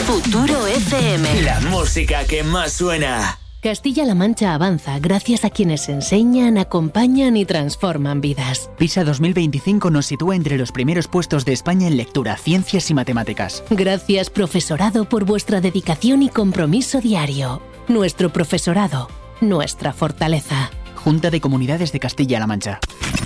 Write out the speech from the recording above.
Futuro FM. La música que más suena. Castilla-La Mancha avanza gracias a quienes enseñan, acompañan y transforman vidas. PISA 2025 nos sitúa entre los primeros puestos de España en lectura, ciencias y matemáticas. Gracias, profesorado, por vuestra dedicación y compromiso diario. Nuestro profesorado, nuestra fortaleza. Junta de Comunidades de Castilla-La Mancha.